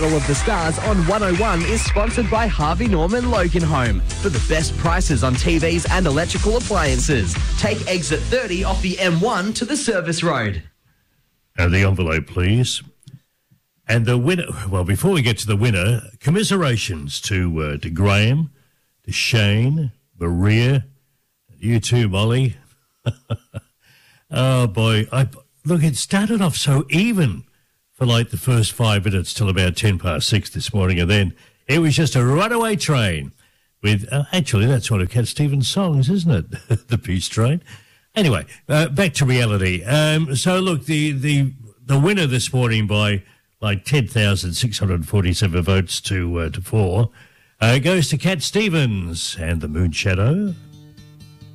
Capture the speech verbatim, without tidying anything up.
Battle of the Stars on one oh one is sponsored by Harvey Norman Logan Home for the best prices on T Vs and electrical appliances. Take exit thirty off the M one to the service road. And the envelope, please. And the winner, well, before we get to the winner, commiserations to uh, to Graham, to Shane, Maria, you too, Molly. Oh, boy. I, look, it started off so even for like the first five minutes till about ten past six this morning, and then it was just a runaway train with, uh, actually, that's one of Cat Stevens' songs, isn't it? The Peace Train. Anyway, uh, back to reality. Um, so, look, the, the, the winner this morning by like ten thousand six hundred forty-seven votes to, uh, to four uh, goes to Cat Stevens and the Moon Shadow.